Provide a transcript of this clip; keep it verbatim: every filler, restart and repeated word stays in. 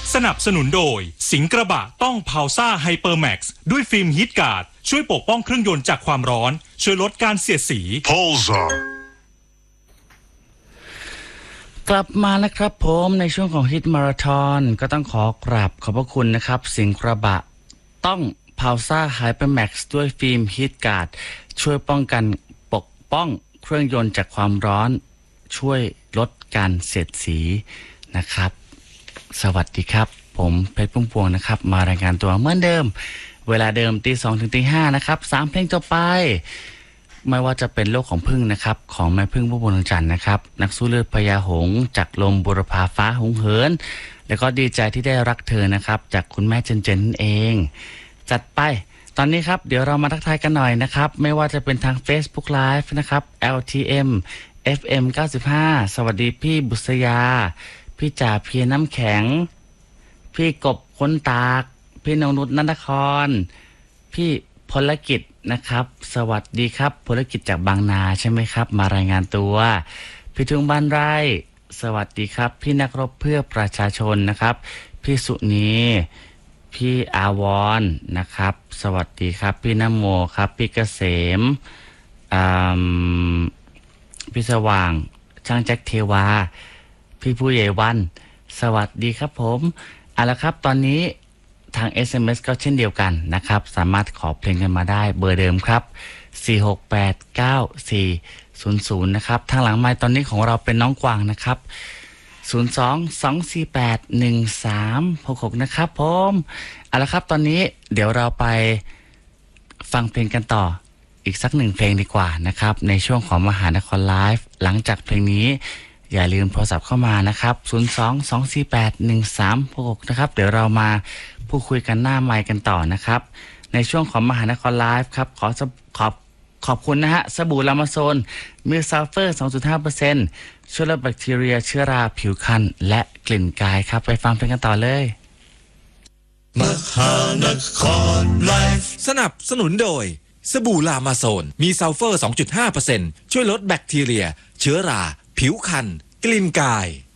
สนับสนุนโดยสิงห์กระบะต้องพาวซ่าไฮเปอร์แม็กซ์ด้วยฟิล์มฮีทการ์ดช่วยปกป้องเครื่องยนต์จากความร้อนช่วยลดการเสียดสี Pulsar กลับมาแล้วครับผมในช่วงของฮิตมาราธอนก็ต้องขอกราบขอบพระคุณนะครับสิงห์กระบะต้องพาวซ่าไฮเปอร์แม็กซ์ด้วยฟิล์มฮีทการ์ดช่วยป้องกันปกป้องเครื่องยนต์จากความร้อนช่วยลดการเสียดสีนะครับสวัสดีครับผมเพชรพุ่มพวงนะครับมารายงานตัวเหมือนเดิมเวลาเดิมตีสองถึงตีห้านะครับสามเพลงต่อไปไม่ว่าจะเป็นโลกของพึ่งนะครับของแม่พึ่งผู้บนจันทร์นะครับนักสู้เลือดพญาหงส์จากลมบุรพาฟ้าหงเหินแล้วก็ดีใจที่ได้รักเธอนะครับจากคุณแม่เจนเจนเองจัดไปตอนนี้ครับเดี๋ยวเรามาทักทายกันหน่อยนะครับไม่ว่าจะเป็นทาง Facebook Live นะครับ แอล ที เอ็ม เอฟ เอ็ม เก้าสิบห้าสวัสดีพี่บุษยาพี่จ่าเพียน้ำแข็งพี่กบคนตากพี่นงนุชนันทครพี่พลกิจนะครับสวัสดีครับพลกิจจากบางนาใช่ไหมครับมารายงานตัวพี่ทุ่งบ้านไร่สวัสดีครับพี่นักรบเพื่อประชาชนนะครับพี่สุนีพี่อาวรนะครับสวัสดีครับพี่นโมครับพี่เกษมพี่สว่างช่างแจ็คเทวาพี่ผู้ใหญ่วันสวัสดีครับผมเอาละครับตอนนี้ทาง เอส เอ็ม เอส ก็เช่นเดียวกันนะครับสามารถขอเพลงกันมาได้เบอร์เดิมครับสี่ หก แปด เก้า สี่ ศูนย์ ศูนย์นะครับทางหลังไมค์ตอนนี้ของเราเป็นน้องกวางนะครับศูนย์ สอง สอง สี่ แปด หนึ่ง สาม หก หกนะครับผมเอาละครับตอนนี้เดี๋ยวเราไปฟังเพลงกันต่ออีกสักหนึ่งเพลงดีกว่านะครับในช่วงของมหานครไลฟ์หลังจากเพลงนี้อย่าลืมโทรศัพท์เข้ามานะครับศูนย์ สอง สอง สี่ แปด หนึ่ง สาม หก หกนะครับเดี๋ยวเรามาพูดคุยกันหน้าไมค์กันต่อนะครับในช่วงของมหานครไลฟ์ครับขอขอบขอบคุณนะฮะสบู่ลามาโซนมีซัลเฟอร์ สองจุดห้าเปอร์เซ็นต์ ช่วยลดแบคทีเรียเชื้อราผิวคันและกลิ่นกายครับไปฟังเพลงกันต่อเลยมหานครไลฟ์สนับสนุนโดยสบู่ลามาโซนมีซัลเฟอร์ สองจุดห้าเปอร์เซ็นต์ ช่วยลดแบคทีเรียเชื้อราผิวคันกลิ่นกาย